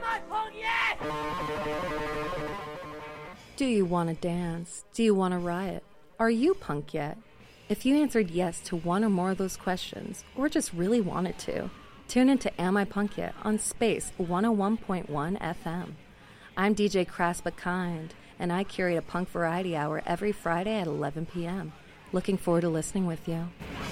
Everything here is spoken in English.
I punk yet? Do you want to dance? Do you want to riot? Are you punk yet? If you answered yes to one or more of those questions, or just really wanted to, tune into Am I Punk Yet on Space 101.1 FM. I'm DJ Crass But Kind, and I curate a punk variety hour every Friday at 11 p.m. Looking forward to listening with you.